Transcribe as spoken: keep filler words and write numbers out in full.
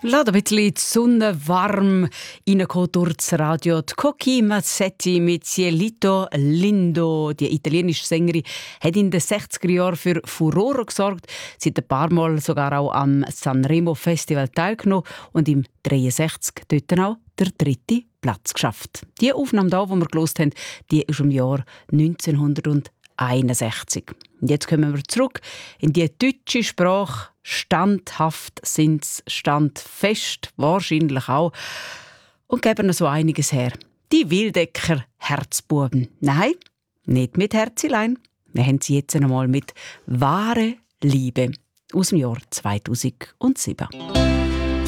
Lass ein bisschen die Sonne warm reinkommen durch das Radio. Die Coqui Mazzetti mit Cielito Lindo, die italienische Sängerin, hat in den sechziger Jahren für Furore gesorgt. Sie hat ein paar Mal sogar auch am Sanremo Festival teilgenommen und im dreiundsechzig dort auch der dritte Platz geschafft. Die Aufnahme hier, die wir gehört haben, die ist im Jahr neunzehnhunderteinundsechzig. Und jetzt kommen wir zurück in die deutsche Sprache. Standhaft sind sie, standfest wahrscheinlich auch. Und geben so einiges her. Die Wildecker Herzbuben. Nein, nicht mit Herzilein. Wir haben sie jetzt einmal mit «Wahre Liebe» aus dem Jahr zweitausendsieben.